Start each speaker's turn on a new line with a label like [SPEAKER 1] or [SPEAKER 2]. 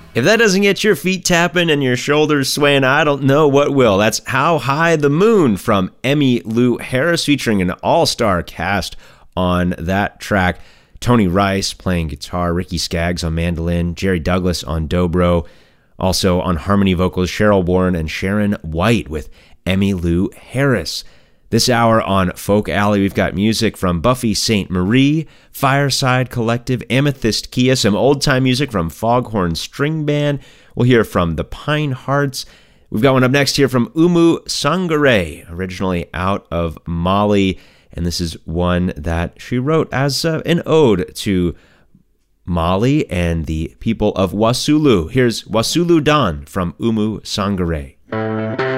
[SPEAKER 1] If that doesn't get your feet tapping and your shoulders swaying, I don't know what will. That's How High the Moon from Emmylou Harris, featuring an all-star cast on that track. Tony Rice playing guitar, Ricky Skaggs on mandolin, Jerry Douglas on dobro. Also on harmony vocals, Cheryl Warren and Sharon White with Emmylou Harris. This hour on Folk Alley, we've got music from Buffy St. Marie, Fireside Collective, Amethyst Kia, some old-time music from Foghorn String Band. We'll hear from the Pine Hearts. We've got one up next here from Oumou Sangaré, originally out of Mali, and this is one that she wrote as an ode to Mali and the people of Wassoulou. Here's Wassoulou Dan from Oumou Sangaré.